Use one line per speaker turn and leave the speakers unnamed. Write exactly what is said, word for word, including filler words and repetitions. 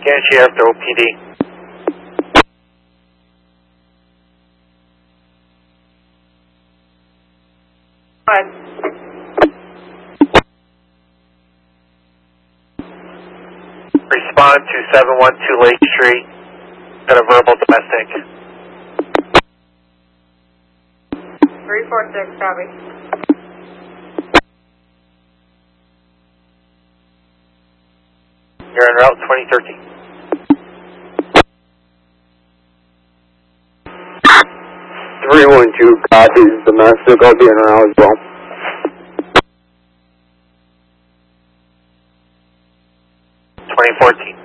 Again, Sheriff, O P D.
Five.
Respond to seven one two Lake Street. Got a verbal domestic.
three four six, copy.
You're en route twenty thirteen.
three one two copies domestic, I'll be in around as well.
twenty fourteen.